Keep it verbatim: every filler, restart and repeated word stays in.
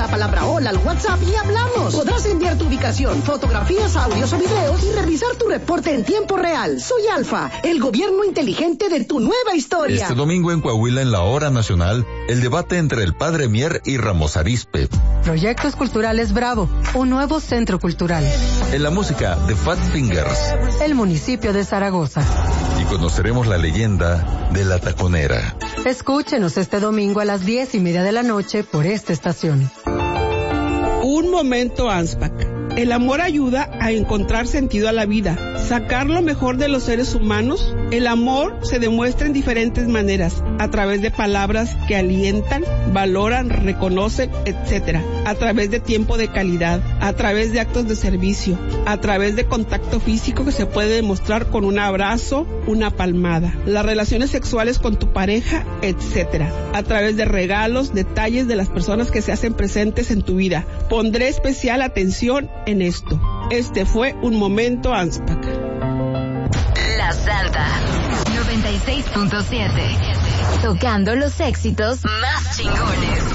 la palabra hola al WhatsApp y hablamos. Podrás enviar tu ubicación, fotografías, audios o videos y revisar tu reporte en tiempo real. Soy Alfa, el gobierno inteligente de tu nueva historia. Este domingo en Coahuila, en la Hora Nacional, el debate entre el Padre Mier y Ramos Arizpe. Proyectos Culturales Bravo, un nuevo centro cultural. En la música, The Fat Fingers. El municipio de Zaragoza. Y conoceremos la leyenda de La Taconera. Escúchenos este domingo a las diez y media de la noche por esta estación. Un momento ANSPAC. El amor ayuda a encontrar sentido a la vida, sacar lo mejor de los seres humanos. El amor se demuestra en diferentes maneras, a través de palabras que alientan, valoran, reconocen, etcétera, a través de tiempo de calidad, a través de actos de servicio, a través de contacto físico que se puede demostrar con un abrazo, una palmada, las relaciones sexuales con tu pareja, etcétera, a través de regalos, detalles de las personas que se hacen presentes en tu vida. Pondré especial atención en esto. Este fue un momento ANSPAC. La Salda noventa y seis punto siete, tocando los éxitos más chingones.